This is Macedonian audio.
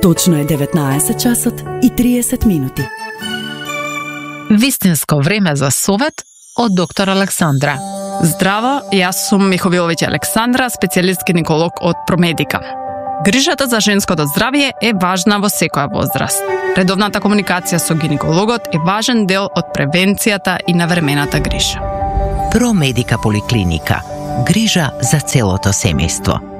Точно е 19 часот и 30 минути. Вистинско време за совет од доктор Александра. Здраво, јас сум Миховиловиќ Александра, специјалист гинеколог од Промедика. Грижата за женското здравје е важна во секоја возраст. Редовната комуникација со гинекологот е важен дел од превенцијата и навремената грижа. Промедика поликлиника. Грижа за целото семејство.